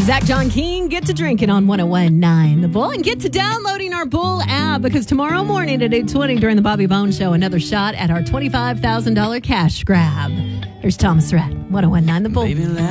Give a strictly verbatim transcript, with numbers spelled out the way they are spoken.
Zach John King, get to drinking on one oh one point nine The Bull, and get to downloading our Bull app, because tomorrow morning at eight twenty during the Bobby Bones Show, another shot at our twenty-five thousand dollars cash grab. Here's Thomas Rhett, one oh one point nine The Bull. Baby,